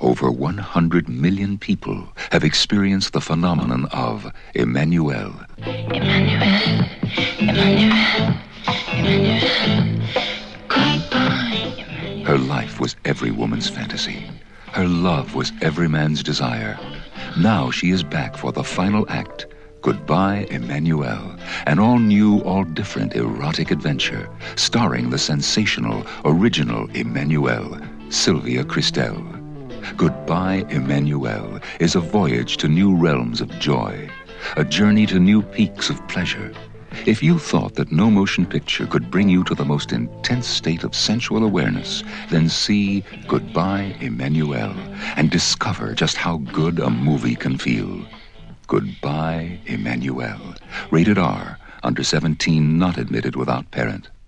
Over 100 million people have experienced the phenomenon of Emmanuelle. Emmanuelle, Emmanuelle, Emmanuelle, goodbye, Emmanuelle. Her life was every woman's fantasy. Her love was every man's desire. Now she is back for the final act, Goodbye, Emmanuelle, an all-new, all-different erotic adventure starring the sensational, original Emmanuelle, Sylvia Kristel. Goodbye, Emmanuelle is a voyage to new realms of joy, a journey to new peaks of pleasure. If you thought that no motion picture could bring you to the most intense state of sensual awareness, then see Goodbye, Emmanuelle and discover just how good a movie can feel. Goodbye, Emmanuelle. Rated R. Under 17, not admitted without parent.